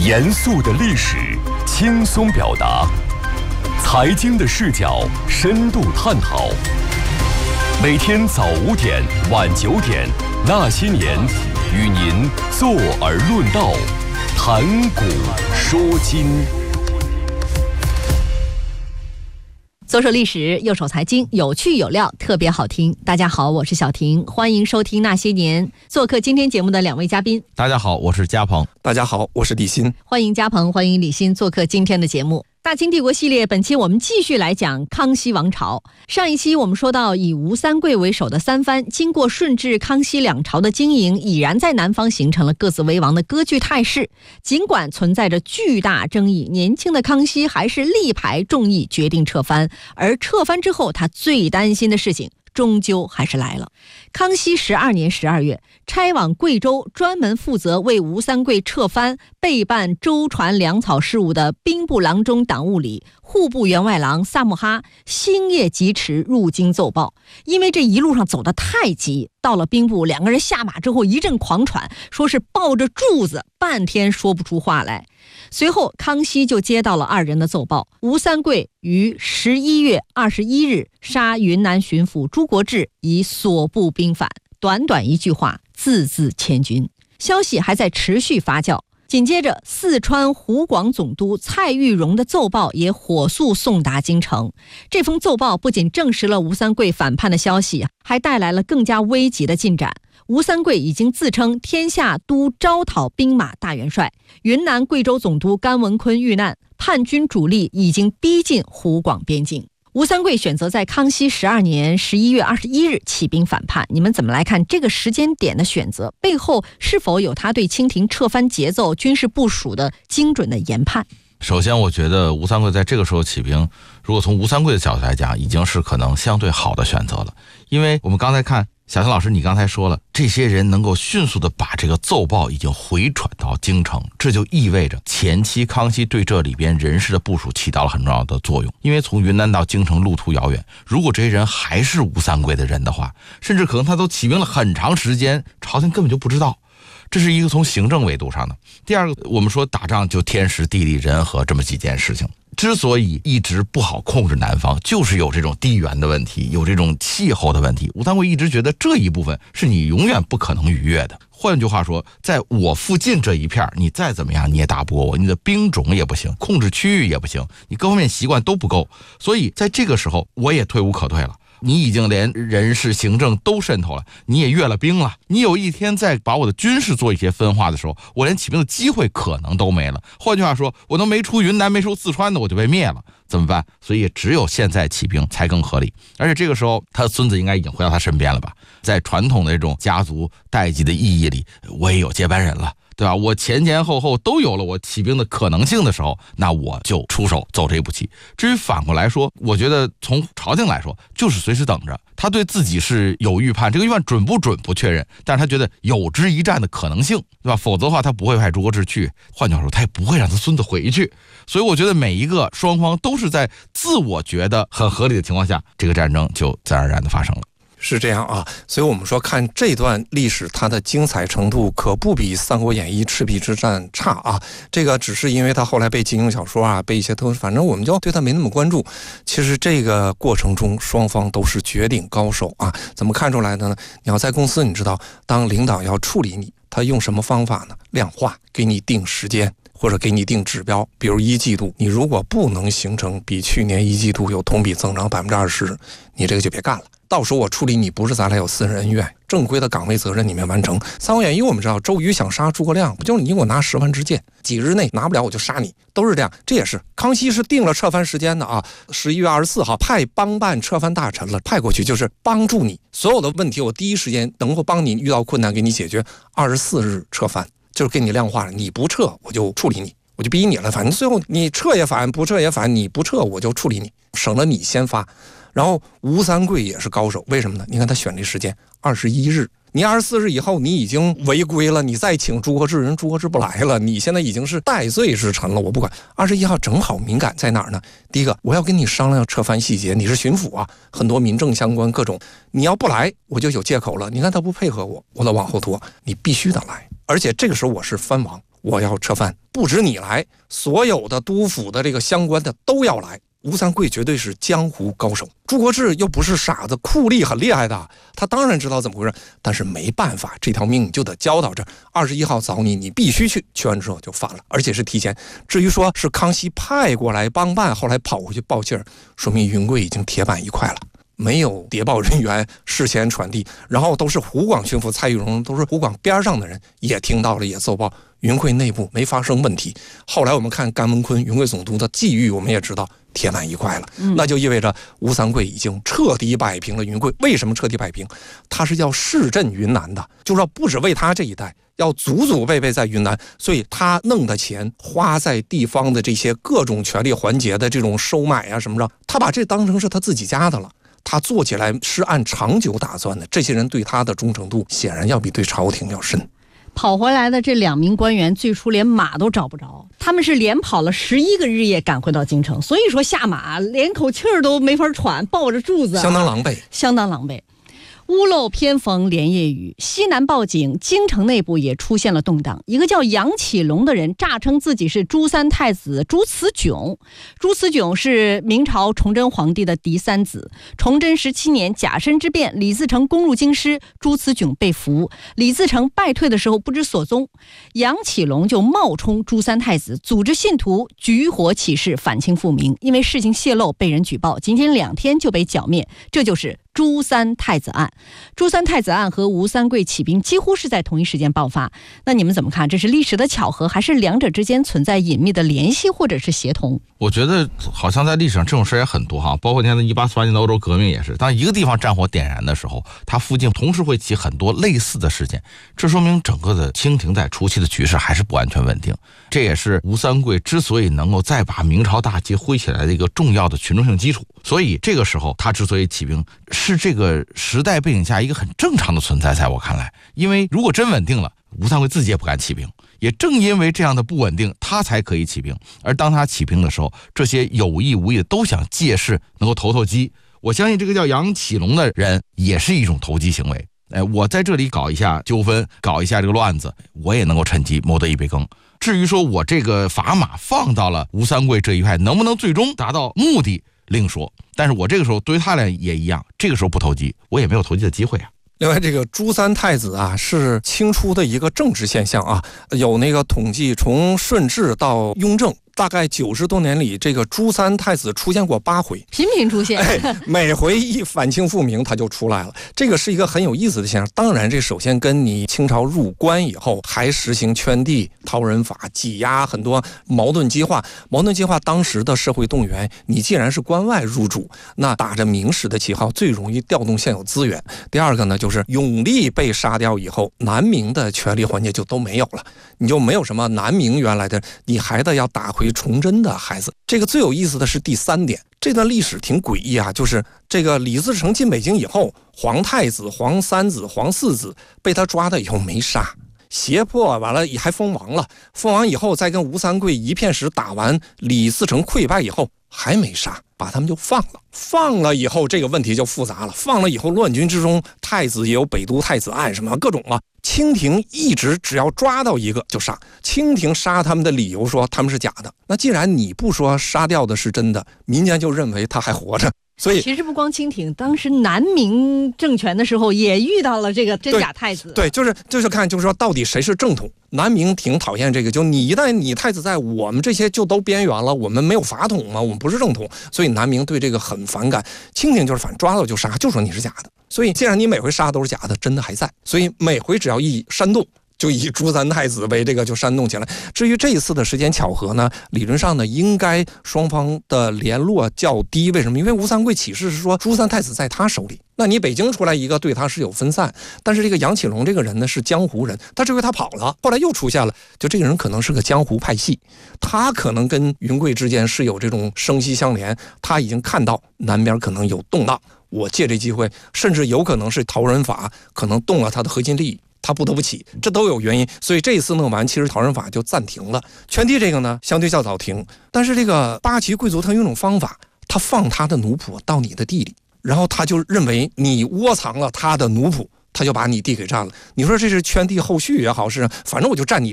严肃的历史，轻松表达；财经的视角，深度探讨。每天早5点，晚9点，那些年，与您坐而论道，谈古说今。 左手历史，右手财经，有趣有料，特别好听。大家好，我是小婷，欢迎收听那些年。做客今天节目的2位嘉宾， 大家好，我是嘉鹏。 大家好，我是李欣。 欢迎嘉鹏，欢迎李欣做客今天的节目。大清帝国系列，本期我们继续来讲康熙王朝。上一期我们说到，以吴三桂为首的三藩，经过顺治、康熙两朝的经营，已然在南方形成了各自为王的割据态势。尽管存在着巨大争议，年轻的康熙还是力排众议，决定撤藩。而撤藩之后，他最担心的事情终究还是来了。康熙12年12月，差往贵州专门负责为吴三桂撤藩备办舟船粮草事务的兵部郎中党务理、户部员外郎萨木哈星夜疾驰入京奏报。因为这一路上走得太急，到了兵部，两个人下马之后一阵狂喘，说是抱着柱子半天说不出话来。随后康熙就接到了二人的奏报，吴三桂于11月21日杀云南巡抚朱国治，以所部兵反。短短一句话，字字千钧。消息还在持续发酵，紧接着四川湖广总督蔡玉荣的奏报也火速送达京城。这封奏报不仅证实了吴三桂反叛的消息，还带来了更加危急的进展。吴三桂已经自称天下都招讨兵马大元帅，云南贵州总督甘文坤遇难，叛军主力已经逼近湖广边境。吴三桂选择在康熙12年11月21日起兵反叛，你们怎么来看这个时间点的选择？背后是否有他对清廷撤藩节奏、军事部署的精准的研判？ 首先，我觉得吴三桂在这个时候起兵，如果从吴三桂的角度来讲，已经是可能相对好的选择了。因为我们刚才看小陈老师，你刚才说了，这些人能够迅速的把这个奏报已经回传到京城，这就意味着前期康熙对这里边人事的部署起到了很重要的作用。因为从云南到京城路途遥远，如果这些人还是吴三桂的人的话，甚至可能他都起兵了很长时间，朝廷根本就不知道。这是一个从行政维度上的。第二个，我们说打仗就天时地利人和这么几件事情，之所以一直不好控制南方，就是有这种地缘的问题，有这种气候的问题。吴三桂一直觉得这一部分是你永远不可能逾越的。换句话说，在我附近这一片，你再怎么样你也打不过我，你的兵种也不行，控制区域也不行，你各方面习惯都不够。所以在这个时候，我也退无可退了。你已经连人事行政都渗透了，你也阅了兵了，你有一天再把我的军事做一些分化的时候，我连起兵的机会可能都没了。换句话说，我都没出云南没出四川的，我就被灭了，怎么办？所以只有现在起兵才更合理。而且这个时候他的孙子应该已经回到他身边了吧，在传统的这种家族代际的意义里，我也有接班人了，对吧？我前后都有了我起兵的可能性的时候，那我就出手走这一步棋。至于反过来说，我觉得从朝廷来说，就是随时等着。他对自己是有预判，这个预判准不准不确认，但是他觉得有之一战的可能性，对吧？否则的话，他不会派朱国治去，换句话说，他也不会让他孙子回去。所以我觉得每一个双方都是在自我觉得很合理的情况下，这个战争就自然而然的发生了。 是这样啊，所以我们说看这段历史，它的精彩程度可不比《三国演义》赤壁之战差啊。这个只是因为它后来被金庸小说啊，被一些都，反正我们就对它没那么关注。其实这个过程中，双方都是绝顶高手啊。怎么看出来的呢？你要在公司，你知道，当领导要处理你，他用什么方法呢？量化，给你定时间。或者给你定指标，比如1季度，你如果不能形成比去年1季度有同比增长20%，你这个就别干了。到时候我处理你不是咱俩有私人恩怨，正规的岗位责任你没完成。《三国演义》我们知道，周瑜想杀诸葛亮，不就是你给我拿10万支箭，几日内拿不了我就杀你，都是这样。这也是康熙是定了撤藩时间的啊，11月24号派帮办撤藩大臣了，派过去就是帮助你所有的问题，我第一时间能够帮你遇到困难给你解决。24日撤藩。就是给你量化了，你不撤我就处理你，我就逼你了，反正最后你撤也反，不撤也反，你不撤我就处理你，省了你先发。然后吴三桂也是高手，为什么呢？你看他选这时间21日，你24日以后你已经违规了，你再请朱国治，人朱国治不来了，你现在已经是戴罪之臣了，我不管。21号正好敏感在哪儿呢？第一个，我要跟你商量撤藩细节，你是巡抚啊，很多民政相关各种，你要不来我就有借口了。你看他不配合我，我得往后拖，你必须得来。而且这个时候我是藩王， 我要撤藩，不止你来，所有的督府的这个相关的都要来。吴三桂绝对是江湖高手，朱国治又不是傻子，酷吏很厉害的，他当然知道怎么回事，但是没办法，这条命你就得交到这儿。21号找你，你必须去，去完之后就反了，而且是提前。至于说是康熙派过来帮办，后来跑回去报信儿，说明云贵已经铁板一块了。没有谍报人员事先传递，然后都是湖广巡抚蔡玉荣，都是湖广边上的人也听到了，也奏报云贵内部没发生问题。后来我们看甘文坤云贵总督的际遇，我们也知道铁板一块了，那就意味着吴三桂已经彻底摆平了云贵。为什么彻底摆平？他是要市镇云南的，就是要不止为他这一代，要祖祖辈辈在云南，所以他弄的钱花在地方的这些各种权力环节的这种收买啊什么的，他把这当成是他自己家的了。他做起来是按长久打算的，这些人对他的忠诚度显然要比对朝廷要深。 跑回来的这2名官员最初连马都找不着，他们是连跑了11个日夜赶回到京城，所以说下马连口气儿都没法喘，抱着柱子， 相当狼狈， 相当狼狈。屋漏偏逢连夜雨，西南报警，京城内部也出现了动荡。一个叫杨启隆的人诈称自己是朱三太子朱慈炯。朱慈炯是明朝崇祯皇帝的嫡3子。崇祯17年甲申之变，李自成攻入京师，朱慈炯被俘，李自成败退的时候不知所踪，杨启隆就冒充朱三太子，组织信徒举火起事，反清复明。因为事情泄露被人举报，仅仅2天就被剿灭，这就是朱三太子案。朱三太子案和吴三桂起兵几乎是在同一时间爆发，那你们怎么看？这是历史的巧合，还是两者之间存在隐秘的联系或者是协同？ 我觉得好像在历史上这种事也很多哈，包括你看1848年的欧洲革命也是，当一个地方战火点燃的时候，它附近同时会起很多类似的事件，这说明整个的清廷在初期的局势还是不完全稳定。这也是吴三桂之所以能够再把明朝大旗挥起来的一个重要的群众性基础。所以这个时候他之所以起兵，是这个时代背景下一个很正常的存在，在我看来，因为如果真稳定了，吴三桂自己也不敢起兵，也正因为这样的不稳定，他才可以起兵。而当他起兵的时候，这些有意无意的都想借势能够投机。我相信这个叫杨启隆的人也是一种投机行为。我在这里搞一下纠纷，搞一下这个乱子，我也能够趁机谋得一杯羹。至于说我这个砝码放到了吴三桂这一派，能不能最终达到目的另说，但是我这个时候对于他俩也一样，这个时候不投机，我也没有投机的机会啊。 另外，这个朱三太子啊，是清初的一个政治现象啊，有那个统计，从顺治到雍正，大概90多年里，这个朱三太子出现过8回， 频频出现， 每回一反清复明他就出来了，这个是一个很有意思的现象。当然，这首先跟你清朝入关以后还实行圈地、讨人法、挤压很多矛盾激化。当时的社会动员，你既然是关外入主，那打着明史的旗号，最容易调动现有资源。第二个呢，就是永历被杀掉以后，南明的权力环节就都没有了，你就没有什么南明原来的，你还得要打回崇祯的孩子。这个最有意思的是第3点，这段历史挺诡异啊，就是这个李自成进北京以后，皇太子、皇3子、皇4子被他抓的以后没杀，胁迫完了还封王了，封王以后再跟吴三桂一片石打完，李自成溃败以后还没杀，把他们就放了。放了以后这个问题就复杂了，放了以后乱军之中，太子也有北都太子案什么各种了。清廷一直只要抓到一个就杀，清廷杀他们的理由说他们是假的，那既然你不说杀掉的是真的，民间就认为他还活着。所以其实不光清廷，当时南明政权的时候也遇到了这个真假太子。 对，就是看，就是说到底谁是正统。南明挺讨厌这个，就你一旦你太子在，我们这些就都边缘了，我们没有法统嘛，我们不是正统，所以南明对这个很反感。清廷就是反抓到就杀，就说你是假的。所以既然你每回杀都是假的，真的还在，所以每回只要一煽动，就以朱三太子为这个就煽动起来。至于这一次的时间巧合呢，理论上呢应该双方的联络较低。为什么？因为吴三桂起事是说朱三太子在他手里，那你北京出来一个对他是有分散，但是这个杨启隆这个人呢是江湖人，他这回他跑了，后来又出现了，就这个人可能是个江湖派系，他可能跟云贵之间是有这种生息相连，他已经看到南边可能有动荡，我借这机会，甚至有可能是讨人法可能动了他的核心利益，他不得不起，这都有原因。所以这一次弄完，其实讨人法就暂停了。圈地这个呢，相对较早停，但是这个八旗贵族他有一种方法，他放他的奴仆到你的地里，然后他就认为你窝藏了他的奴仆，他就把你地给占了。你说这是圈地后续也好，是反正我就占你地。